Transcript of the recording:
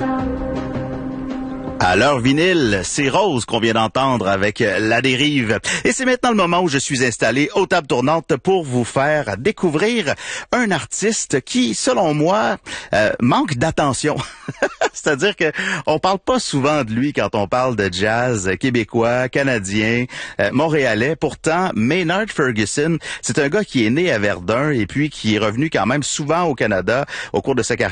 À l'heure vinyle, c'est Rose qu'on vient d'entendre avec La Dérive. Et c'est maintenant le moment où je suis installé aux tables tournantes pour vous faire découvrir un artiste qui, selon moi, manque d'attention. C'est-à-dire que on parle pas souvent de lui quand on parle de jazz québécois, canadien, montréalais. Pourtant, Maynard Ferguson, c'est un gars qui est né à Verdun et puis qui est revenu quand même souvent au Canada au cours de sa carrière.